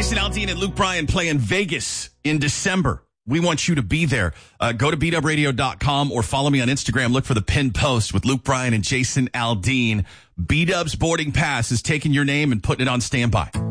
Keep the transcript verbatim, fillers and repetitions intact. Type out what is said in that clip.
Jason Aldean and Luke Bryan play in Vegas in December. We want you to be there. Uh, go to beat up radio dot com or follow me on Instagram. Look for the pinned post with Luke Bryan and Jason Aldean. B-Dub's boarding pass is taking your name and putting it on standby.